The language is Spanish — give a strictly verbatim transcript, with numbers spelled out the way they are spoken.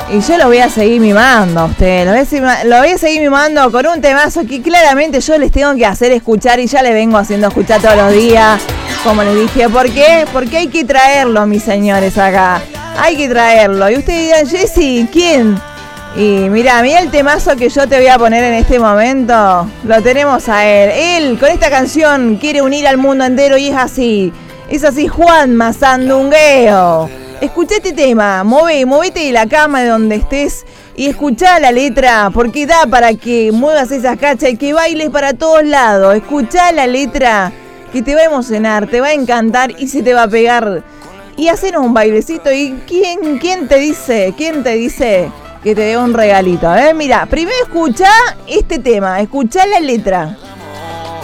Y yo lo voy a seguir mimando a ustedes, lo voy a, seguir, lo voy a seguir mimando con un temazo que claramente yo les tengo que hacer escuchar y ya les vengo haciendo escuchar todos los días, como les dije. ¿Por qué? Porque hay que traerlo, mis señores, acá. Hay que traerlo. Y ustedes dirán, Jessy, ¿quién? Y mira, mira el temazo que yo te voy a poner en este momento. Lo tenemos a él. Él, con esta canción, quiere unir al mundo entero y es así. Es así, Juanma Sandungueo. Escuchá este tema, move, movete de la cama de donde estés y escuchá la letra, porque da para que muevas esas cachas y que bailes para todos lados. Escuchá la letra que te va a emocionar, te va a encantar y se te va a pegar. Y hacenos un bailecito. ¿Y quién, quién te dice? ¿Quién te dice que te dé un regalito? A ver, mira, primero escuchá este tema, escuchá la letra.